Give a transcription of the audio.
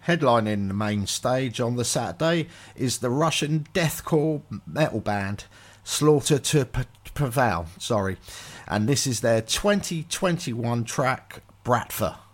Headlining the main stage on the Saturday is the Russian deathcore metal band Slaughter to Prevail, and this is their 2021 track Bratva.